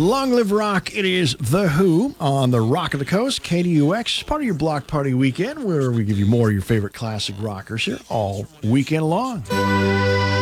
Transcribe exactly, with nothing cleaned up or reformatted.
Long live rock. It is The Who on the Rock of the Coast, K D U X, part of your Block Party weekend, where we give you more of your favorite classic rockers here all weekend long.